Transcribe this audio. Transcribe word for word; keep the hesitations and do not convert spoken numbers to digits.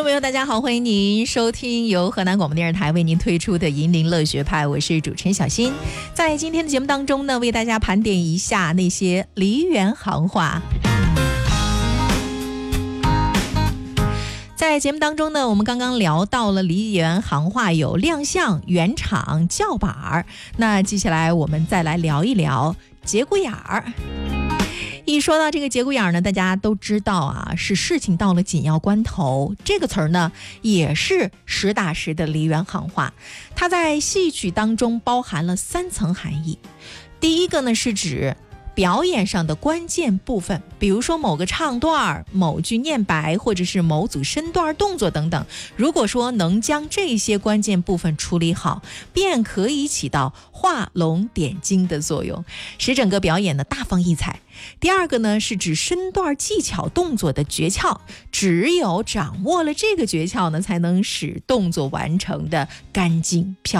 朋友大家好，欢迎您收听由河南广播电视台为您推出的银铃乐学派，我是主持人小新。在今天的节目当中呢，为大家盘点一下那些梨园行话。在节目当中呢，我们刚刚聊到了梨园行话有亮相、圆场、叫板儿，那接下来我们再来聊一聊节骨眼儿。一说到这个节骨眼儿呢，大家都知道啊，是事情到了紧要关头。这个词儿呢，也是实打实的梨园行话。它在戏曲当中包含了三层含义。第一个呢，是指表演上的关键部分，比如说某个唱段、某句念白，或者是某组身段动作等等。如果说能将这些关键部分处理好，便可以起到画龙点睛的作用，使整个表演呢大放异彩。第二个呢，是指身段技巧动作的诀窍，只有掌握了这个诀窍呢，才能使动作完成的干净漂亮。